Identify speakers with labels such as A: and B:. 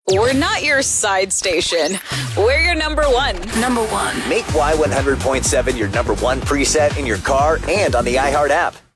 A: We're not your side station. We're your number one.
B: Number one.
C: Make Y100.7 your number one preset in your car and on the iHeart app.